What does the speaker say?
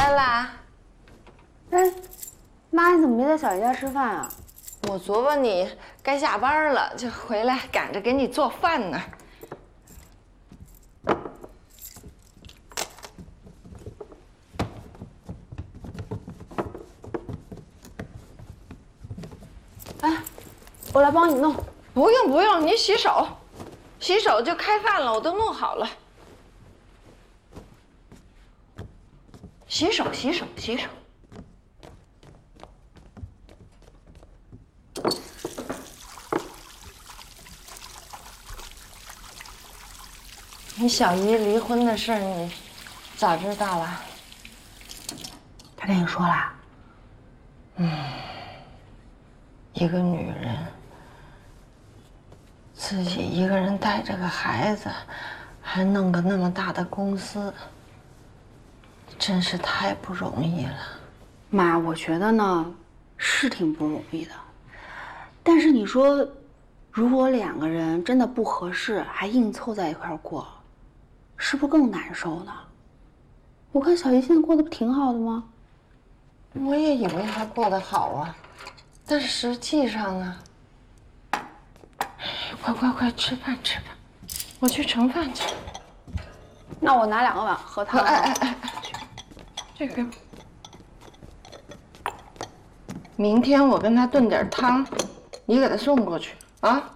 来啦！ 哎，妈，你怎么没在小姨家吃饭啊？ 我琢磨你该下班了，就回来赶着给你做饭呢。 哎，我来帮你弄。 不用不用，你洗手，洗手就开饭了，我都弄好了。洗手洗手洗手。你小姨离婚的事儿，你早知道了？ 她跟你说啦？ 一个女人自己一个人带着个孩子，还弄个那么大的公司，真是太不容易了。 妈，我觉得呢，是挺不容易的。但是你说，如果两个人真的不合适，还硬凑在一块儿过，是不是更难受呢？我看小姨现在过得不挺好的吗？ 我也以为她过得好啊，但实际上呢，快吃饭吃饭，我去盛饭去。 那我拿2个碗喝汤。 哎，这个给我。明天我跟他炖点汤，你给他送过去啊。